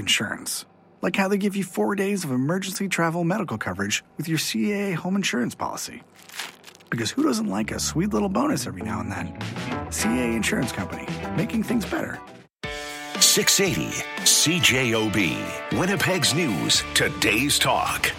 insurance. Like how they give you 4 days of emergency travel medical coverage with your CAA home insurance policy. Because who doesn't like a sweet little bonus every now and then? CAA Insurance Company, making things better. 680 CJOB, Winnipeg's News, Today's Talk.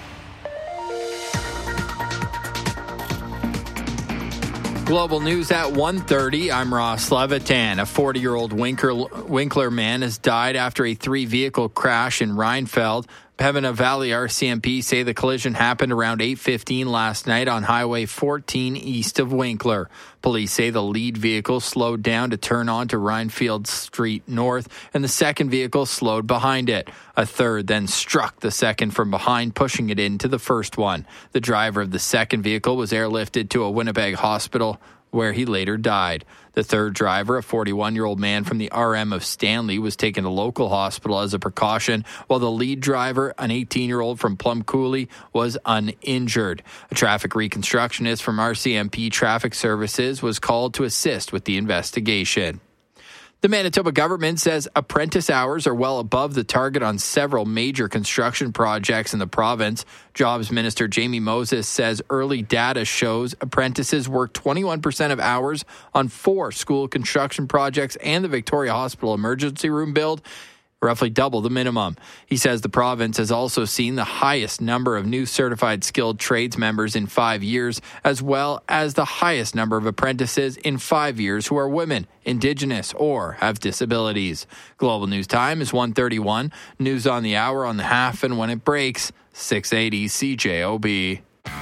Global News at 1:30. I'm Ross Levitan. A 40-year-old Winkler man has died after a 3-vehicle crash in Rheinfeld. Pembina Valley RCMP say the collision happened around 8:15 last night on Highway 14 east of Winkler. Police say the lead vehicle slowed down to turn onto Rheinfeld Street North, and the second vehicle slowed behind it. A third then struck the second from behind, pushing it into the first one. The driver of the second vehicle was airlifted to a Winnipeg hospital, where he later died. The third driver, a 41-year-old man from the RM of Stanley, was taken to local hospital as a precaution, while the lead driver, an 18-year-old from Plum Coulee, was uninjured. A traffic reconstructionist from RCMP Traffic Services was called to assist with the investigation. The Manitoba government says apprentice hours are well above the target on several major construction projects in the province. Jobs Minister Jamie Moses says early data shows apprentices work 21% of hours on 4 school construction projects and the Victoria Hospital emergency room build, roughly double the minimum. He says the province has also seen the highest number of new certified skilled trades members in 5 years, as well as the highest number of apprentices in 5 years who are women, Indigenous, or have disabilities. Global News Time is 1:31. News on the hour, on the half, and when it breaks, 680 CJOB.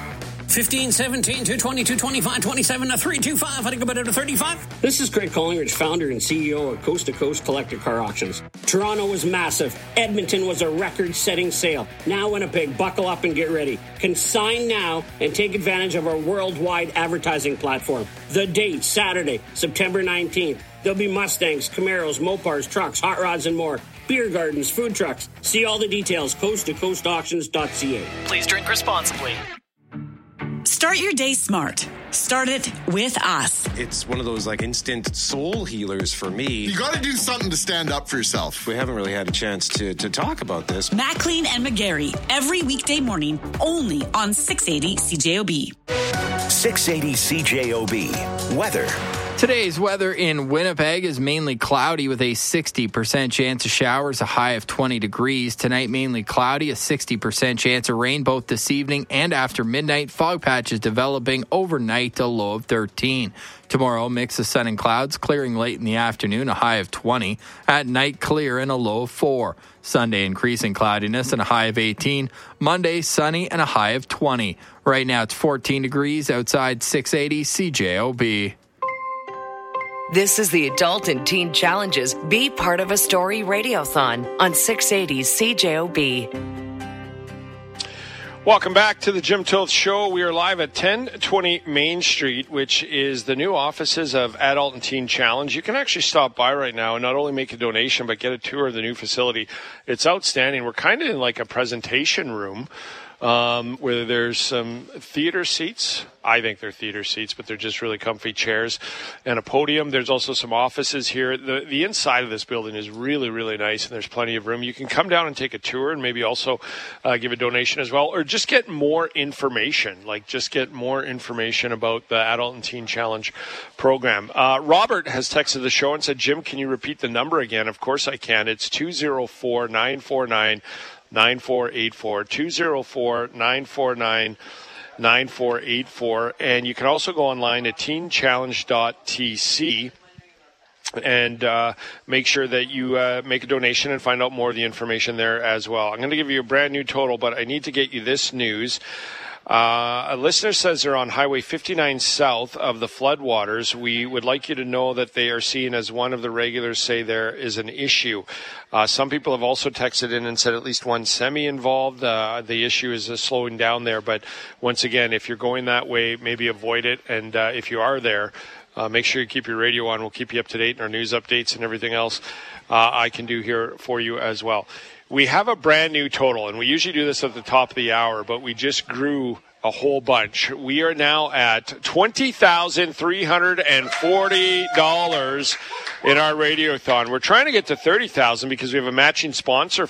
15, 17, 220, 225, 27, 325. I think about it to 35. This is Craig Collingridge, founder and CEO of Coast to Coast Collector Car Auctions. Toronto was massive. Edmonton was a record-setting sale. Now Winnipeg, buckle up and get ready. Consign now and take advantage of our worldwide advertising platform. The date, Saturday, September 19th. There'll be Mustangs, Camaros, Mopars, trucks, hot rods, and more. Beer gardens, food trucks. See all the details, coasttocoastauctions.ca. Please drink responsibly. Start your day smart. Start it with us. It's one of those like instant soul healers for me. You got to do something to stand up for yourself. We haven't really had a chance to talk about this. Maclean and McGarry, every weekday morning, only on 680 CJOB. 680 CJOB. Weather. Today's weather in Winnipeg is mainly cloudy with a 60% chance of showers, a high of 20 degrees. Tonight, mainly cloudy, a 60% chance of rain both this evening and after midnight. Fog patches developing overnight, a low of 13. Tomorrow, mix of sun and clouds, clearing late in the afternoon, a high of 20. At night, clear and a low of 4. Sunday, increasing cloudiness and a high of 18. Monday, sunny and a high of 20. Right now, it's 14 degrees outside 680 CJOB. This is the Adult and Teen Challenges Be Part of a Story Radiothon on 680 CJOB. Welcome back to the Jim Toth Show. We are live at 1020 Main Street, which is the new offices of Adult and Teen Challenge. You can actually stop by right now and not only make a donation, but get a tour of the new facility. It's outstanding. We're kind of in like a presentation room. Where there's some theater seats. I think they're theater seats, but they're just really comfy chairs and a podium. There's also some offices here. The inside of this building is really, really nice, and there's plenty of room. You can come down and take a tour and maybe also give a donation as well, or just get more information, about the Adult and Teen Challenge program. Robert has texted the show and said, Jim, can you repeat the number again? Of course I can. It's 204-949-9484, 204-949-9484, and you can also go online at teenchallenge.tc and make sure that you make a donation and find out more of the information there as well. I'm going to give you a brand new total, but I need to get you this news. A listener says they're on Highway 59 south of the floodwaters. We would like you to know that they are seen as one of the regulars say there is an issue. Some people have also texted in and said at least one semi-involved. The issue is slowing down there. But once again, if you're going that way, maybe avoid it. And if you are there, make sure you keep your radio on. We'll keep you up to date in our news updates and everything else I can do here for you as well. We have a brand new total, and we usually do this at the top of the hour, but we just grew a whole bunch. We are now at $20,340 in our Radiothon. We're trying to get to $30,000 because we have a matching sponsor